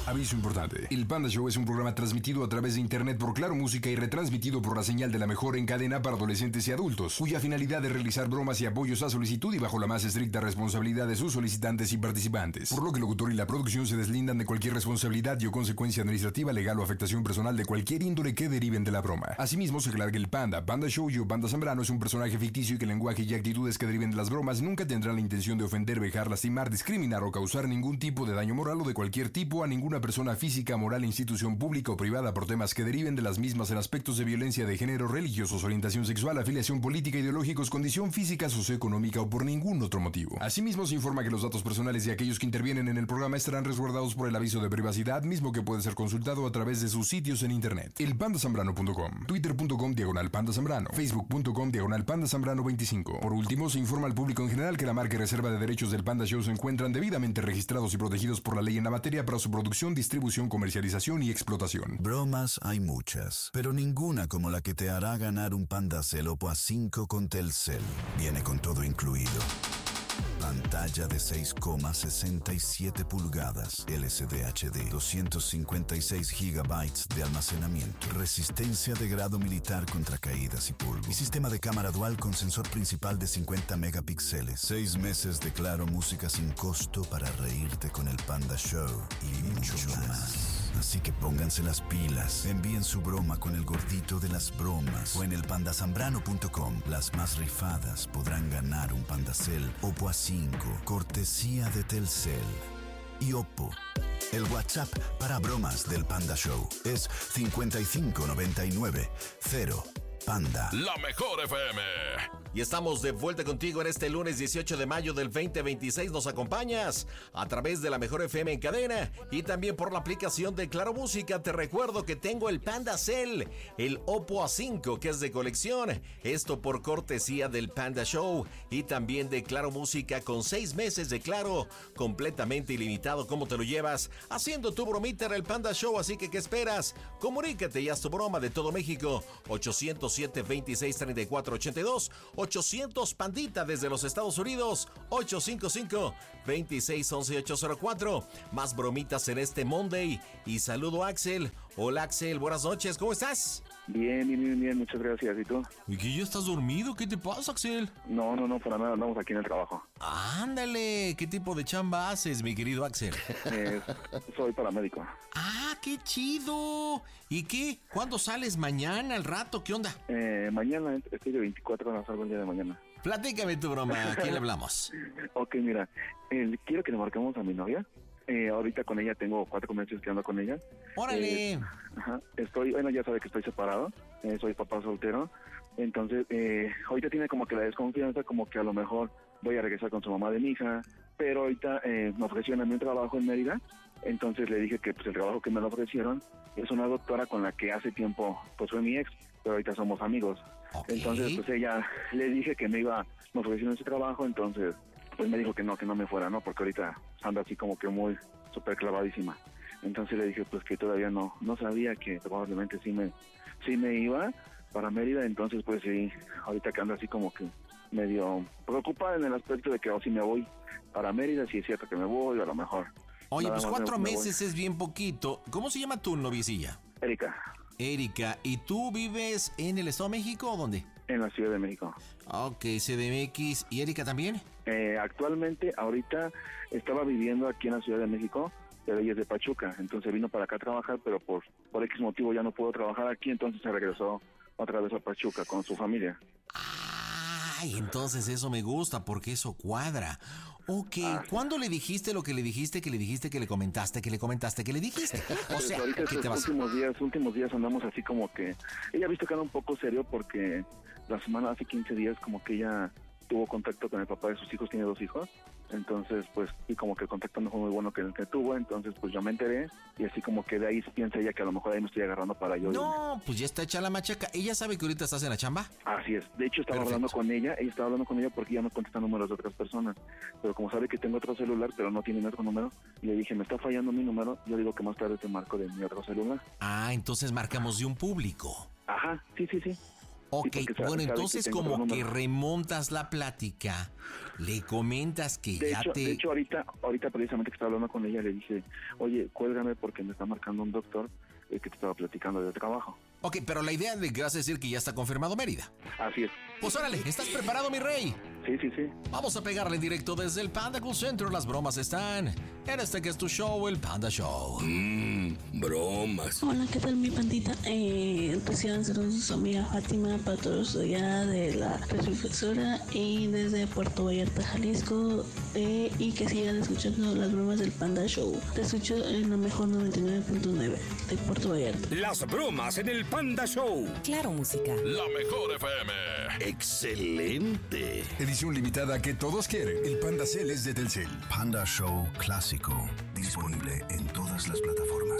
Aviso importante. El Panda Show es un programa transmitido a través de internet por Claro Música y retransmitido por la señal de la mejor en cadena para adolescentes y adultos, cuya finalidad es realizar bromas y apoyos a solicitud y bajo la más estricta responsabilidad de sus solicitantes y participantes. Por lo que el locutor y la producción se deslindan de cualquier responsabilidad y o consecuencia administrativa, legal o afectación personal de cualquier índole que deriven de la broma. Asimismo, se aclara que el Panda Show o Panda Zambrano es un personaje ficticio y que el lenguaje y actitudes que deriven de las bromas nunca tendrán la intención de ofender, vejar, lastimar, discriminar o causar ningún tipo de daño moral o de cualquier tipo a ninguna persona física, moral, institución pública o privada por temas que deriven de las mismas en aspectos de violencia de género, religiosos, orientación sexual, afiliación política, ideológicos, condición física, socioeconómica o por ningún otro motivo. Asimismo, se informa que los datos personales de aquellos que intervienen en el programa estarán resguardados por el aviso de privacidad, mismo que puede ser consultado a través de sus sitios en internet. Elpandasambrano.com, twitter.com/pandazambrano, facebook.com/pandazambrano25. Por último, se informa al público en general que la marca y reserva de derechos del Panda Show se encuentran debidamente registrados y protegidos por la ley en la materia para su producción, distribución, comercialización y explotación. Bromas hay muchas, pero ninguna como la que te hará ganar un Pandacel Oppo A5 con Telcel. Viene con todo incluido. Pantalla de 6,67 pulgadas, LCD HD, 256 GB de almacenamiento, resistencia de grado militar contra caídas y polvo, y sistema de cámara dual con sensor principal de 50 megapíxeles. 6 meses de Claro Música sin costo para reírte con el Panda Show y mucho más. Así que pónganse las pilas, envíen su broma con el gordito de las bromas o en elpandazambrano.com. Las más rifadas podrán ganar un Pandacel Oppo A5, cortesía de Telcel y Oppo. El WhatsApp para bromas del Panda Show es 5599 0 Panda. La mejor FM. Y estamos de vuelta contigo en este lunes 18 de mayo del 2026. Nos acompañas a través de la mejor FM en cadena y también por la aplicación de Claro Música. Te recuerdo que tengo el Pandacel, el Oppo A5, que es de colección. Esto por cortesía del Panda Show y también de Claro Música con 6 meses de Claro, completamente ilimitado. ¿Cómo te lo llevas? Haciendo tu bromita en el Panda Show. Así que, ¿qué esperas? Comunícate y haz tu broma de todo México. 807-2634-82, 800 Pandita desde los Estados Unidos, 855-2611-804. Más bromitas en este Monday. Y saludo a Axel. Hola Axel, buenas noches, ¿cómo estás? Bien, muchas gracias. ¿Y tú? ¿Y que ya estás dormido? ¿Qué te pasa, Axel? No, para nada, andamos aquí en el trabajo. Ándale, ¿qué tipo de chamba haces, mi querido Axel? Soy paramédico. ¡Ah, qué chido! ¿Y qué? ¿Cuándo sales? ¿Mañana, al rato? ¿Qué onda? Mañana, estoy de 24 horas, salgo el día de mañana. Platícame tu broma, ¿a quién le hablamos? Ok, mira, quiero que le marquemos a mi novia. Ahorita con ella tengo 4 meses que ando con ella. ¡Órale! Ya sabe que estoy separado, soy papá soltero. Entonces, ahorita tiene como que la desconfianza, como que a lo mejor voy a regresar con su mamá de mi hija. Pero ahorita me ofrecieron a mí un trabajo en Mérida. Entonces le dije que pues el trabajo que me lo ofrecieron es una doctora con la que hace tiempo pues fue mi ex, pero ahorita somos amigos. Okay. Entonces pues ella, le dije que me ofrecieron ese trabajo, entonces pues me dijo que no me fuera, ¿no? Porque ahorita anda así como que muy súper clavadísima. Entonces le dije pues que todavía no sabía, que probablemente sí me iba para Mérida. Entonces pues sí, ahorita que anda así como que medio preocupada en el aspecto de que si me voy para Mérida, si es cierto que me voy, a lo mejor. Oye, pues 4 meses es bien poquito. ¿Cómo se llama tu noviecilla? Erika, ¿y tú vives en el Estado de México o dónde? En la Ciudad de México. Ok, CDMX. ¿Y Erika también? Actualmente, ahorita estaba viviendo aquí en la Ciudad de México, pero ella es de Pachuca, entonces vino para acá a trabajar, pero por X motivo ya no pudo trabajar aquí, entonces se regresó otra vez a Pachuca con su familia. Ay, entonces eso me gusta porque eso cuadra. Ok, ¿cuándo le dijiste lo que le dijiste, que le comentaste, que le dijiste? O sea, ahorita ¿qué te vas? últimos días andamos así como que... Ella ha visto que anda un poco serio porque la semana, hace 15 días, como que ella tuvo contacto con el papá de sus hijos, tiene 2 hijos. Entonces, pues, y como que el contacto no fue muy bueno que tuvo, entonces, pues, yo me enteré, y así como que de ahí piensa ella que a lo mejor ahí me estoy agarrando para yo. No, pues ya está hecha la machaca. ¿Ella sabe que ahorita estás en la chamba? Así es. De hecho, estaba hablando con ella porque ya no contesta números de otras personas. Pero como sabe que tengo otro celular, pero no tiene mi otro número, y le dije, me está fallando mi número, yo digo que más tarde te marco de mi otro celular. Ah, entonces marcamos de un público. Ajá, sí. Ok, Sí, porque bueno, sabe entonces que tengo como otro que número. remontas la plática, le comentas que De ya hecho, te... de hecho ahorita precisamente que estaba hablando con ella, le dije, oye, cuélgame porque me está marcando un doctor que te estaba platicando de trabajo. Ok, pero la idea de que vas a decir que ya está confirmado Mérida. Así es. Pues órale, ¿estás preparado, mi rey? Sí, sí, sí. Vamos a pegarle en directo desde el Panda Cool Center. Las bromas están en este que es tu show, el Panda Show. Bromas. Hola, ¿qué tal mi pandita? Reciban saludos a su amiga Fátima, patrocinadora allá de la reflexiora y desde Puerto Vallarta, Jalisco, y que sigan escuchando las bromas del Panda Show. Te escucho en la mejor 99.9 de Puerto Vallarta. Las bromas en el Panda Show. Claro, música. La mejor FM. Excelente. Edición limitada que todos quieren. El Panda Cel es de Telcel. Panda Show Clásico. Disponible en todas las plataformas.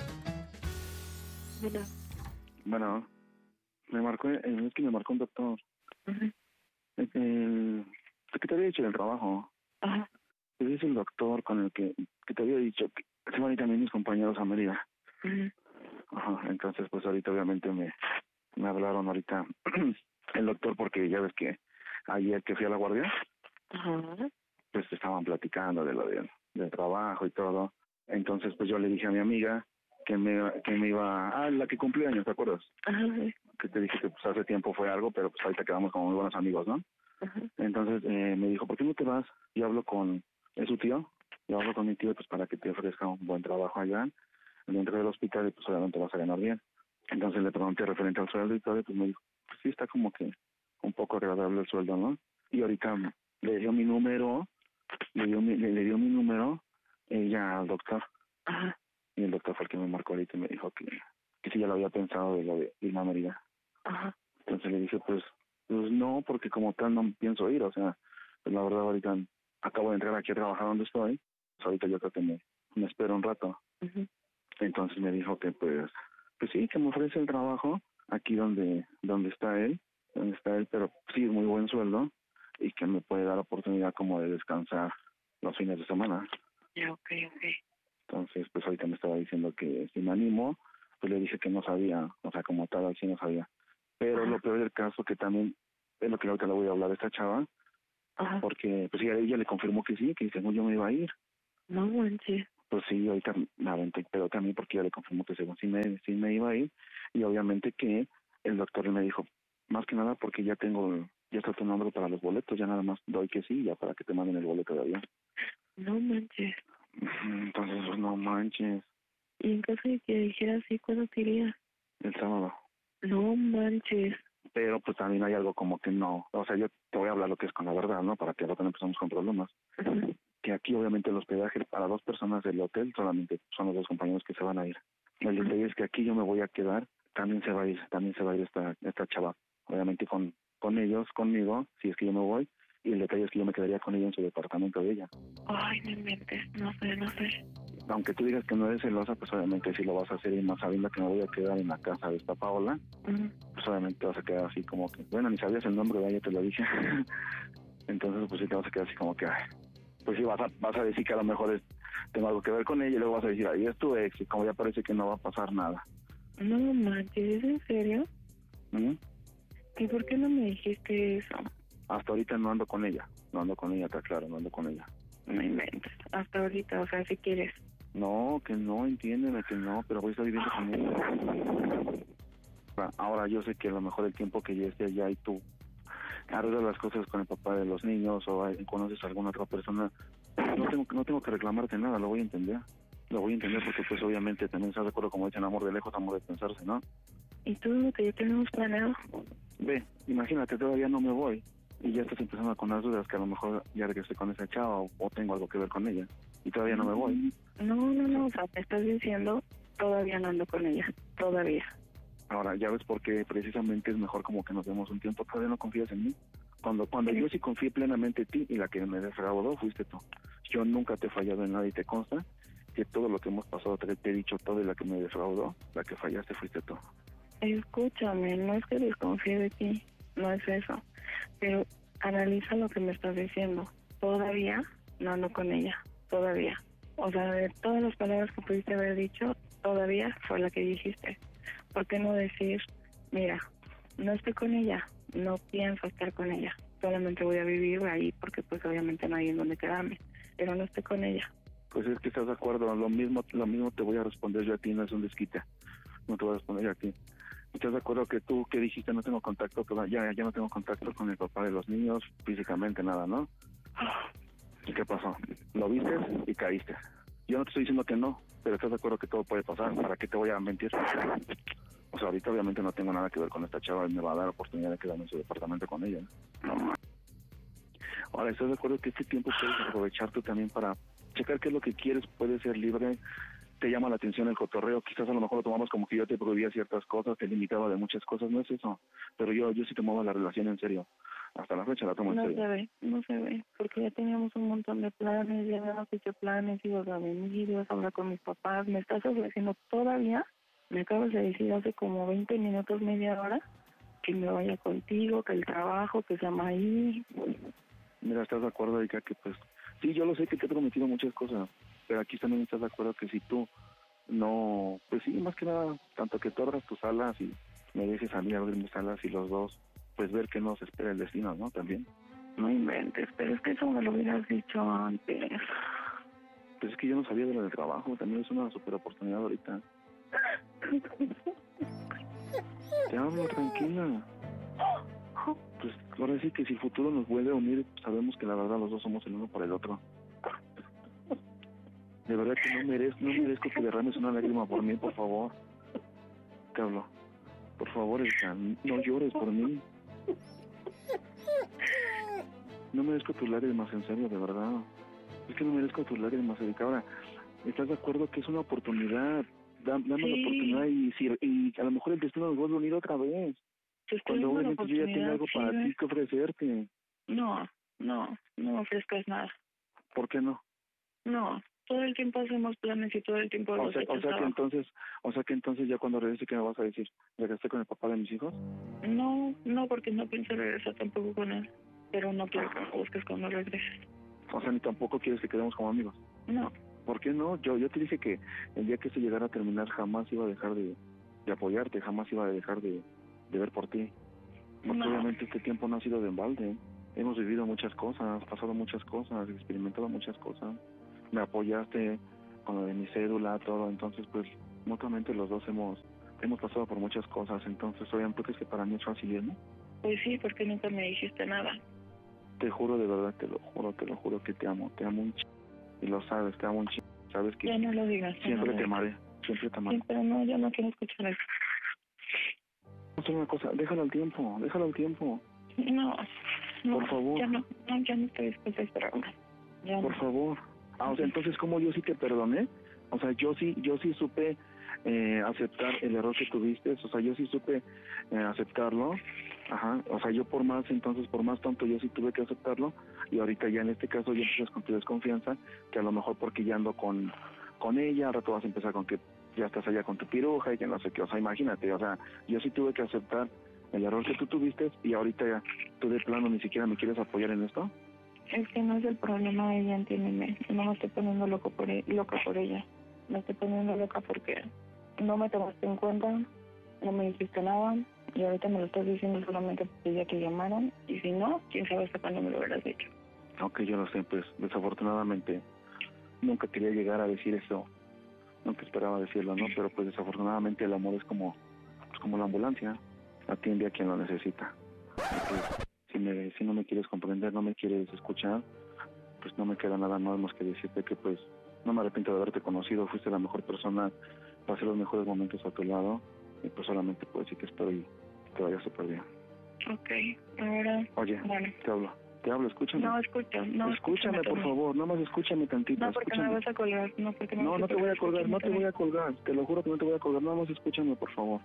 Bueno, me marcó un doctor. El que te había dicho del trabajo. Ajá. Ese es el doctor con el que te había dicho que se van a ir también mis compañeros a Mérida. Ajá, entonces pues ahorita obviamente me hablaron ahorita el doctor porque ya ves que ayer que fui a la guardia, pues estaban platicando de lo del trabajo y todo. Entonces pues yo le dije a mi amiga que me iba, la que cumplió años, ¿te acuerdas? Ajá. Que te dije que pues hace tiempo fue algo, pero pues ahorita quedamos como muy buenos amigos, ¿no? Entonces me dijo, ¿por qué no te vas? Yo hablo es su tío, yo hablo con mi tío pues para que te ofrezca un buen trabajo allá dentro del hospital y pues obviamente vas a ganar bien. Entonces le pregunté referente al sueldo y todo, y pues me dijo, pues sí está como que un poco agradable el sueldo, ¿no? Y ahorita le dio mi número, le dio mi número ella al doctor. Ajá. Y el doctor fue el que me marcó ahorita y me dijo que sí ya lo había pensado de lo de ir a Mérida. Ajá. Entonces le dije, pues no, porque como tal no pienso ir, o sea, pues la verdad ahorita acabo de entrar aquí a trabajar donde estoy, pues ahorita yo creo que me espero un rato. Entonces me dijo que pues sí, que me ofrece el trabajo aquí donde está él, pero sí, muy buen sueldo y que me puede dar oportunidad como de descansar los fines de semana. Ya, ok. Entonces, pues ahorita me estaba diciendo que si me animo, pues le dije que no sabía, o sea, como tal, sí no sabía. Pero lo peor del caso que también es lo que ahorita le voy a hablar a esta chava, porque pues ella le confirmó que sí, que según yo me iba a ir. No manches. Pues sí, ahorita me aventé, pero también porque ella le confirmó que según sí me iba a ir, y obviamente que el doctor me dijo, más que nada porque ya está tu nombre para los boletos, ya nada más doy que sí, ya para que te manden el boleto de avión. No manches. Entonces, pues no manches, Y en caso de que dijera así, ¿cuándo te irías? el sábado. No manches. Pero pues también hay algo como que no, o sea, yo te voy a hablar lo que es con la verdad, ¿no? Para que no empezamos con problemas. Que aquí obviamente el hospedaje para 2 personas del hotel solamente son los 2 compañeros que se van a ir. El detalle es que aquí yo me voy a quedar, también se va a ir esta chava, obviamente con ellos, conmigo, si es que yo me voy, y el detalle es que yo me quedaría con ella en su departamento de ella. Ay, no inventes, no sé. Aunque tú digas que no eres celosa, pues obviamente sí lo vas a hacer, y más sabiendo que me voy a quedar en la casa de esta Paola, pues obviamente te vas a quedar así como que, bueno, ni sabías el nombre de ella, te lo dije. Entonces pues sí te vas a quedar así como que, ay, pues sí vas a decir que a lo mejor tengo algo que ver con ella, y luego vas a decir, ahí es tu ex, y como ya parece que no va a pasar nada. No manches, ¿es en serio? ¿Y por qué no me dijiste eso? Hasta ahorita no ando con ella, está claro, no ando con ella. No inventes, hasta ahorita, o sea, si quieres. No, que no, entiéndeme que no, pero voy a estar viviendo con ella. Ahora yo sé que a lo mejor el tiempo que yo esté allá y tú arreglas las cosas con el papá de los niños o conoces a alguna otra persona, no tengo que reclamarte nada, lo voy a entender porque pues obviamente también estás de acuerdo, como dicen, amor de lejos, amor de pensarse, ¿no? ¿Y todo lo que ya tenemos planeado? Ve, imagínate, todavía no me voy y ya estás empezando con las dudas que a lo mejor ya regresé con esa chava o tengo algo que ver con ella y todavía no me voy. No, o sea, te estás diciendo, todavía no ando con ella, todavía. Ahora, ya ves por qué precisamente es mejor como que nos demos un tiempo. ¿Todavía no confías en mí? Cuando yo sí confié plenamente en ti y la que me defraudó fuiste tú. Yo nunca te he fallado en nada y te consta que todo lo que hemos pasado te he dicho todo, y la que me defraudó, la que fallaste fuiste tú. Escúchame, no es que desconfíe de ti, no es eso, pero analiza lo que me estás diciendo. Todavía no ando con ella, todavía. O sea, de todas las palabras que pudiste haber dicho, todavía fue la que dijiste. ¿Por qué no decir, mira, no estoy con ella, no pienso estar con ella. Solamente voy a vivir ahí porque pues obviamente no hay en donde quedarme, pero no estoy con ella. Pues es que estás de acuerdo, lo mismo te voy a responder yo a ti, no es un desquite. No te voy a responder yo a ti. ¿Estás de acuerdo que tú que dijiste no tengo contacto, ya no tengo contacto con el papá de los niños, físicamente nada, ¿no? ¿Y qué pasó? Lo viste y caíste. Yo no te estoy diciendo que no, pero estás de acuerdo que todo puede pasar. ¿Para qué te voy a mentir? O sea, ahorita obviamente no tengo nada que ver con esta chava y me va a dar la oportunidad de quedarme en su departamento con ella. No. Ahora, ¿estás de acuerdo que este tiempo puedes aprovechar tú también para checar qué es lo que quieres? Puedes ser libre, te llama la atención el cotorreo, quizás a lo mejor lo tomamos como que yo te prohibía ciertas cosas, te limitaba de muchas cosas, no es eso. Pero yo sí tomaba la relación en serio. Hasta la fecha la tomo en serio. No se ve, porque ya teníamos un montón de planes, ya habíamos hecho planes, ibas a venir, ibas a hablar con mis papás, me estás ofreciendo todavía, me acabas de decir hace como 20 minutos, media hora, que me vaya contigo, que el trabajo, que se llama ahí. Mira, ¿estás de acuerdo, Erika, que pues, sí, yo lo sé que te he prometido muchas cosas, pero aquí también estás de acuerdo que si tú no, pues sí, más que nada, tanto que tú abras tus alas y me dejes a mí abrir mis alas y los dos, pues ver que nos espera el destino, ¿no? También. No inventes, pero es que eso me lo hubieras dicho antes. Pues es que yo no sabía de lo del trabajo, también es una super oportunidad ahorita. Te hablo, tranquila. Pues ahora sí que si el futuro nos vuelve a unir, sabemos que la verdad los dos somos el uno para el otro. De verdad que no merezco que derrames una lágrima por mí, por favor. Te hablo. Por favor, Erika, no llores por mí. No merezco tus lágrimas, en serio, de verdad. Es que no merezco tus lágrimas, Erika. Ahora, ¿estás de acuerdo que es una oportunidad? Dame la oportunidad y a lo mejor el destino nos vuelve a unir otra vez. Cuando obviamente yo ya tengo algo para ti que ofrecerte. No me ofrezcas nada. ¿Por qué no? No, todo el tiempo hacemos planes y todo el tiempo o sea que entonces ya cuando regrese, ¿qué me vas a decir? ¿Regresé con el papá de mis hijos? No, porque no pienso regresar tampoco con él. Pero no quiero que me busques cuando regreses. O sea, ni tampoco quieres que quedemos como amigos. No. ¿Por qué no? Yo te dije que el día que esto llegara a terminar jamás iba a dejar de apoyarte, jamás iba a dejar de ver por ti. Porque obviamente este tiempo no ha sido de embalde. Hemos vivido muchas cosas, pasado muchas cosas, experimentado muchas cosas. Me apoyaste con lo de mi cédula, todo. Entonces, pues, mutuamente los dos hemos pasado por muchas cosas. Entonces, obviamente, ¿tú crees que para mí es fácil, no? Pues sí, porque nunca me dijiste nada. Te juro, de verdad, te lo juro que te amo un y lo sabes, te amo un sabes que ya no lo digas. Siempre te amaré. Sí, pero no, yo no quiero escuchar eso. No sé una cosa, déjalo al tiempo. No, por favor. Ya no estoy dispuesta a esperar más. Por favor. O sea, entonces, ¿cómo yo sí te perdoné? O sea, yo sí supe aceptar el error que tuviste, o sea, yo sí supe aceptarlo. Ajá, o sea, yo por más tonto yo sí tuve que aceptarlo, y ahorita ya en este caso ya empiezas con tu desconfianza, que a lo mejor porque ya ando con ella, al rato vas a empezar con que ya estás allá con tu piruja y que no sé qué, o sea, imagínate, o sea, yo sí tuve que aceptar el error que tú tuviste, y ahorita ya tú de plano ni siquiera me quieres apoyar en esto. Es que no es el problema de ella, entiéndeme, no me estoy poniendo loca por ella, me estoy poniendo loca porque no me tomaste en cuenta, no me dijiste nada, y ahorita me lo estás diciendo solamente porque ya que llamaron, y si no, quién sabe hasta cuándo me lo hubieras dicho. Aunque yo lo sé, pues desafortunadamente nunca quería llegar a decir eso, nunca esperaba decirlo, ¿no? Pero pues desafortunadamente el amor es como la ambulancia, atiende a quien lo necesita. Pues, si no me quieres comprender, no me quieres escuchar, pues no me queda nada más que decirte que pues no me arrepiento de haberte conocido, fuiste la mejor persona, pasé los mejores momentos a tu lado, y pues solamente puedo decir que espero y te vaya súper bien. Ok, ahora... Oye, bueno. Te hablo, escúchame. No, escúchame, por favor, nada más escúchame tantito. No, porque me vas a colgar, no te voy a colgar, no te voy a colgar, te lo juro que no te voy a colgar, nada más escúchame, por favor.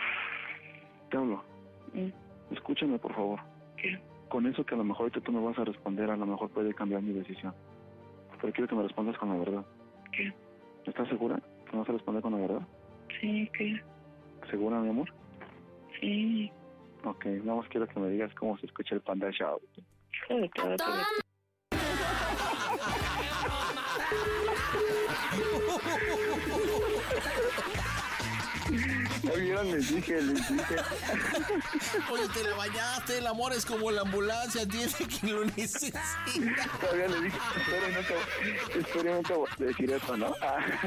Te hablo. Escúchame, por favor. ¿Qué? Con eso que a lo mejor ahorita tú me vas a responder, a lo mejor puede cambiar mi decisión. Pero quiero que me respondas con la verdad. ¿Qué? ¿Estás segura que me vas a responder con la verdad? Sí, ¿qué? ¿Segura, mi amor? Sí. Ok, nada más quiero que me digas cómo se escucha el Panda Show. Sí, claro. ¿Vieron? Les dije. Oye, te la bañaste, el amor es como la ambulancia, atiende quien lo necesita. Todavía le dije, espero nunca decir eso, ¿no?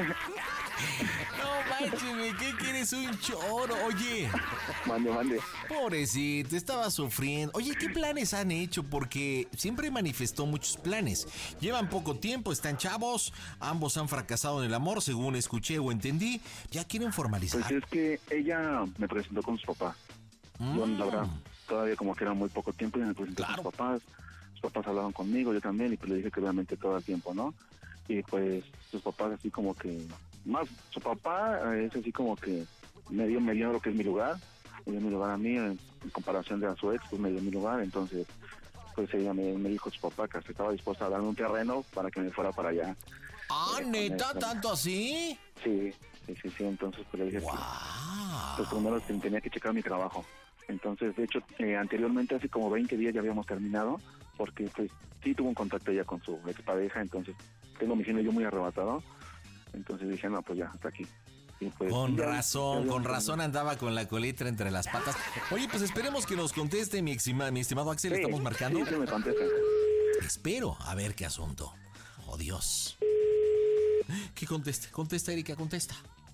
No manches, ¿qué quieres? Un choro. Oye. Mande. Pobrecito, estaba sufriendo. Oye, ¿qué planes han hecho? Porque siempre manifestó muchos planes. Llevan poco tiempo, están chavos. Ambos han fracasado en el amor, según escuché o entendí. Ya quieren formalizar. Pues es que ella me presentó con sus papás. Yo, la verdad, todavía como que era muy poco tiempo y me presentó con sus papás. Sus papás hablaban conmigo, yo también, y pues le dije que obviamente todo el tiempo, ¿no? Y pues sus papás así como que... Más, su papá es así como que me dio lo que es mi lugar. Me dio mi lugar a mí en comparación de a su ex, pues me dio mi lugar. Entonces, pues ella me dijo su papá que estaba dispuesta a darme un terreno para que me fuera para allá. Ah, ¿neta? ¿Tanto así? Sí. Entonces, pues le dije wow. que pues primero tenía que checar mi trabajo. Entonces, de hecho, anteriormente, hace como 20 días ya habíamos terminado, porque pues sí tuvo un contacto ella con su expareja, entonces tengo mi género yo muy arrebatado. Entonces dije, no, pues ya, hasta aquí. Y pues, con razón andaba con la colitra entre las patas. Oye, pues esperemos que nos conteste mi estimado Axel, sí, estamos marcando. Sí, me contesta. Espero a ver qué asunto. Oh, Dios. ¿Qué contesta? Contesta, Erika, contesta.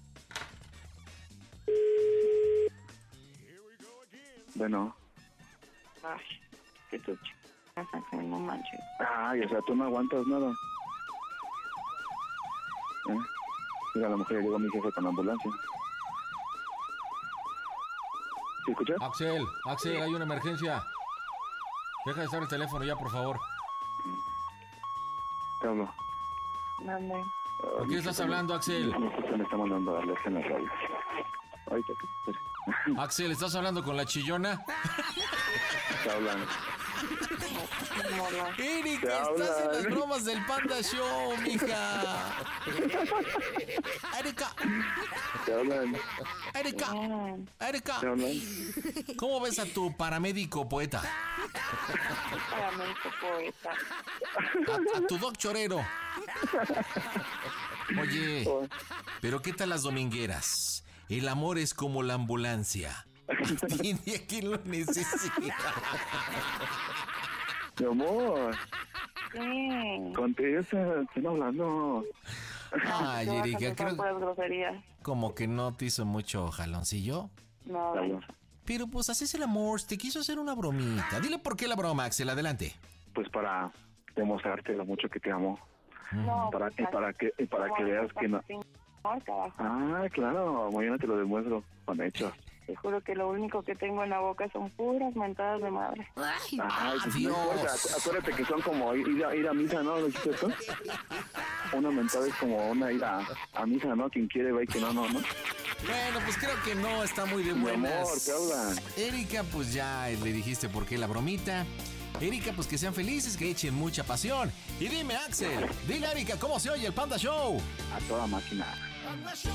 Bueno. Ay, que tú no manches. Ay, o sea, tú no aguantas nada. Mira, la mujer llegó a mi jefe con la ambulancia. ¿Sí escuchas? Axel, hay una emergencia. Deja de estar el teléfono ya, por favor. Te hablo. Mande. ¿Por qué estás hablando, Axel? Mi jefe me está mandando a alerta en la radio. Ahorita, espera. Axel, ¿estás hablando con la chillona? Está hablando. Erika, estás en las bromas del Panda Show, mija. Erika. Te hablan. Erika. Te hablan. ¿Cómo ves a tu paramédico poeta? Paramédico poeta. A tu doc chorero. Oye, pero ¿qué tal las domingueras? El amor es como la ambulancia. Tiene a quien lo necesita. Mi amor. Sí. Contesta, están hablando. Ay, Erika, creo groserías. como que no te hizo mucho jaloncillo. No, Pero pues haces el amor, te quiso hacer una bromita. Dile por qué la broma, Axel, adelante. Pues para demostrarte lo mucho que te amo. no. Para que veas que no. Ah, claro, mañana te lo demuestro con hechos. Te juro que lo único que tengo en la boca son puras mentadas de madre. Ay, pues Dios. No importa, acuérdate que son como ir a misa, ¿no? ¿Lo hiciste tú? Una mentada es como una ir a misa, ¿no? Quien quiere va y que no. Bueno, pues creo que no está muy de buenas. Mi amor, te hablan. Erika, pues ya le dijiste por qué la bromita. Erika, pues que sean felices, que echen mucha pasión. Y dime, Axel, dile a Erika cómo se oye el Panda Show. A toda máquina.